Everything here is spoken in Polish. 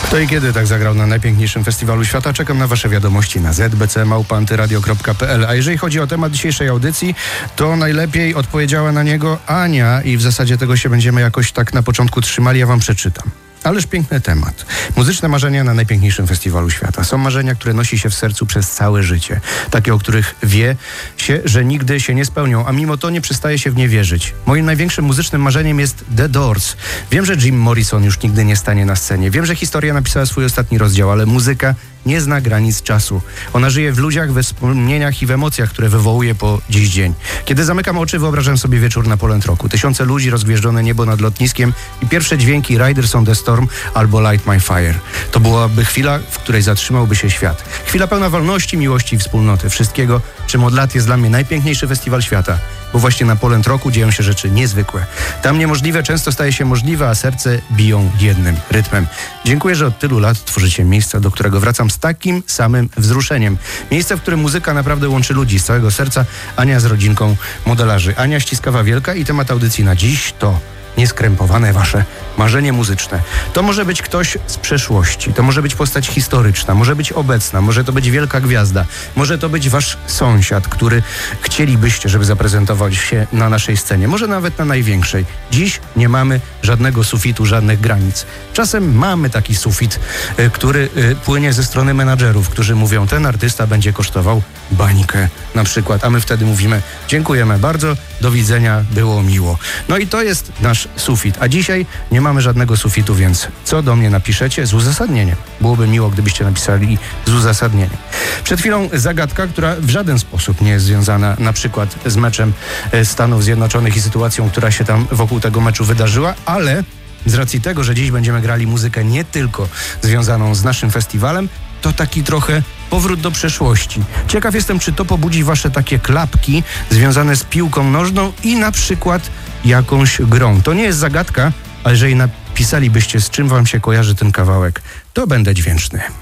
To i kiedy tak zagrał na najpiękniejszym festiwalu świata? Czekam na wasze wiadomości na zbc@antyradio.pl. A jeżeli chodzi o temat dzisiejszej audycji, to najlepiej odpowiedziała na niego Ania i w zasadzie tego się będziemy jakoś tak na początku trzymali. Ja wam przeczytam. Ależ piękny temat. Muzyczne marzenia na najpiękniejszym festiwalu świata. Są marzenia, które nosi się w sercu przez całe życie. Takie, o których wie się, że nigdy się nie spełnią, a mimo to nie przestaje się w nie wierzyć. Moim największym muzycznym marzeniem jest The Doors. Wiem, że Jim Morrison już nigdy nie stanie na scenie. Wiem, że historia napisała swój ostatni rozdział, ale muzyka nie zna granic czasu. Ona żyje w ludziach, we wspomnieniach i w emocjach, które wywołuje po dziś dzień. Kiedy zamykam oczy, wyobrażam sobie wieczór na Polent Rocku. Tysiące ludzi, rozgwieżdżone niebo nad lotniskiem i pierwsze dźwięki Riders on the Storm albo Light My Fire. To byłaby chwila, w której zatrzymałby się świat. Chwila pełna wolności, miłości i wspólnoty. Wszystkiego, czym od lat jest dla mnie najpiękniejszy festiwal świata. Bo właśnie na Polent Rocku dzieją się rzeczy niezwykłe. Tam niemożliwe często staje się możliwe, a serce biją jednym rytmem. Dziękuję, że od tylu lat tworzycie miejsce, do którego wracam z takim samym wzruszeniem. Miejsce, w którym muzyka naprawdę łączy ludzi z całego serca. Ania z rodzinką modelarzy. Ania Ściskawa-Wielka i temat audycji na dziś to nieskrępowane wasze marzenie muzyczne. To może być ktoś z przeszłości, to może być postać historyczna, może być obecna, może to być wielka gwiazda, może to być wasz sąsiad, który chcielibyście, żeby zaprezentował się na naszej scenie, może nawet na największej. Dziś nie mamy żadnego sufitu, żadnych granic. Czasem mamy taki sufit, który płynie ze strony menadżerów, którzy mówią, ten artysta będzie kosztował bańkę na przykład, a my wtedy mówimy, dziękujemy bardzo, do widzenia, było miło. No i to jest nasz sufit, a dzisiaj nie mamy żadnego sufitu, więc co do mnie napiszecie? Z uzasadnieniem. Byłoby miło, gdybyście napisali z uzasadnieniem. Przed chwilą zagadka, która w żaden sposób nie jest związana na przykład z meczem Stanów Zjednoczonych i sytuacją, która się tam wokół tego meczu wydarzyła, ale z racji tego, że dziś będziemy grali muzykę nie tylko związaną z naszym festiwalem, to taki trochę powrót do przeszłości. Ciekaw jestem, czy to pobudzi wasze takie klapki związane z piłką nożną i na przykład jakąś grą. To nie jest zagadka, ale jeżeli napisalibyście, z czym wam się kojarzy ten kawałek, to będę dźwięczny.